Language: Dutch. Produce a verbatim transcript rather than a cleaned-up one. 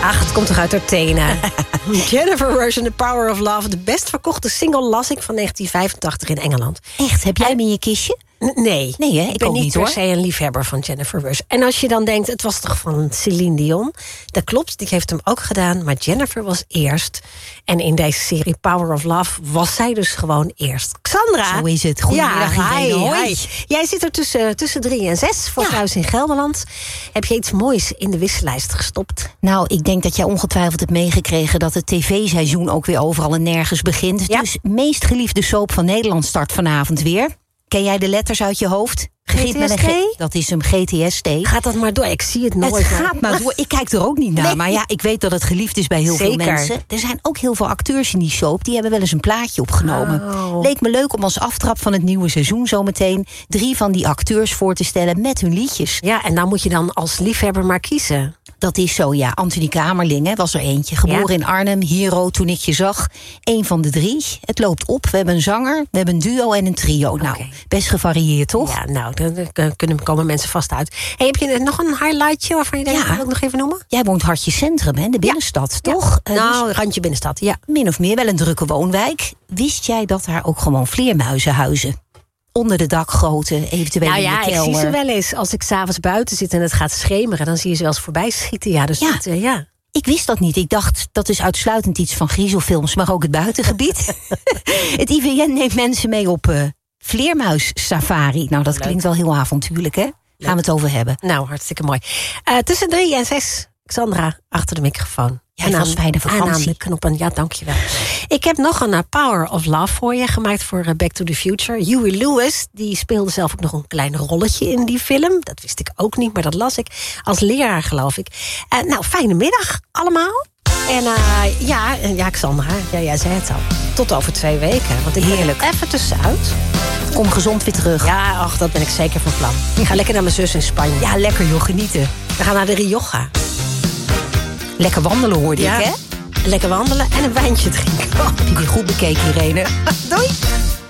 Ach, het komt toch uit haar tenen. Jennifer Rush and The Power of Love. De best verkochte single, las ik, van negentien vijfentachtig in Engeland. Echt? Heb jij hem in je kistje? Nee, nee hè? ik, ik ben ook niet niet per hoor. se een liefhebber van Jennifer Rush. En als je dan denkt, het was toch van Celine Dion? Dat klopt, die heeft hem ook gedaan. Maar Jennifer was eerst. En in deze serie Power of Love was zij dus gewoon eerst. Xandra. Zo is het. Goedemiddag ja, iedereen. hi, Hoi. hi. Jij zit er tussen, tussen drie en zes voor Ja. Thuis in Gelderland. Heb je iets moois in de wissellijst gestopt? Nou, ik denk dat jij ongetwijfeld hebt meegekregen dat het tv-seizoen ook weer overal en nergens begint. Ja. Dus meest geliefde soap van Nederland start vanavond weer. Ken jij de letters uit je hoofd? Begint met een G T S T? G. Dat is hem, G T S T. Gaat dat maar door, ik zie het nooit. Het gaat maar door. Ik kijk er ook niet naar. Nee. Maar ja, ik weet dat het geliefd is bij heel Zeker. veel mensen. Er zijn ook heel veel acteurs in die soap. Die hebben wel eens een plaatje opgenomen. Oh. Leek me leuk om als aftrap van het nieuwe seizoen zometeen drie van die acteurs voor te stellen met hun liedjes. Ja, en dan moet je dan als liefhebber maar kiezen. Dat is zo, ja. Anthony Kamerling hè, was er eentje. Geboren Ja. in Arnhem, Hero, Toen ik je zag. Eén van de drie. Het loopt op. We hebben een zanger, we hebben een duo en een trio. Nou, Oké. best gevarieerd, toch? Ja, nou, daar kunnen komen mensen vast uit. Hey, heb je nog een highlightje waarvan je denkt, Ja. dat wil ik nog even noemen? Jij woont Hartje Centrum, hè? De binnenstad, toch? Ja. Eh, Nou, dus randje binnenstad, ja. min of meer wel een drukke woonwijk. Wist jij dat daar ook gewoon vleermuizen huizen? Onder de dakgoten, eventueel Nou in ja, de ik kelder. zie ze wel eens. Als ik s'avonds buiten zit en het gaat schemeren, dan zie je ze wel eens voorbij schieten. Ja, dus Ja. dat, uh, ja. Ik wist dat niet. Ik dacht, dat is uitsluitend iets van griezelfilms, maar ook het buitengebied. Het I V N neemt mensen mee op uh, vleermuissafari. Nou, dat Leuk. klinkt wel heel avontuurlijk, hè? Gaan we het over hebben. Nou, hartstikke mooi. Uh, tussen drie en zes, Xandra, achter de microfoon. Ja, het was fijne vakantie. En aan de knoppen, ja, dankjewel. Ik heb nog een uh, Power of Love voor je, gemaakt voor uh, Back to the Future. Huey Lewis, die speelde zelf ook nog een klein rolletje in die film. Dat wist ik ook niet, maar dat las ik. Als leraar, geloof ik. Uh, nou, fijne middag allemaal. En uh, ja, ja, Xandra, ja, jij zei het al. Tot over twee weken. Want ik Heerlijk. ben er even tussenuit. Kom gezond weer terug. Ja, ach, dat ben ik zeker van plan. Ik ga lekker naar mijn zus in Spanje. Ja, lekker joh, genieten. We gaan naar de Rioja. Lekker wandelen hoorde Ja. ik, hè? Lekker wandelen en een wijntje drinken. Heb je die goed bekeken, Irene? Doei!